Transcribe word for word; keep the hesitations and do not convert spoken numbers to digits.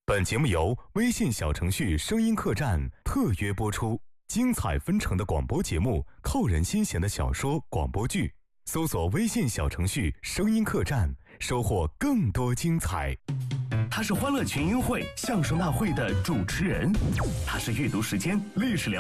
本节目由微信小程序声音客栈特约播出，精彩纷呈的广播节目，扣人心弦的小说广播剧，搜索微信小程序声音客栈，收获更多精彩。 他是欢乐群英会相声大会的主持人，他是阅读时间历史聊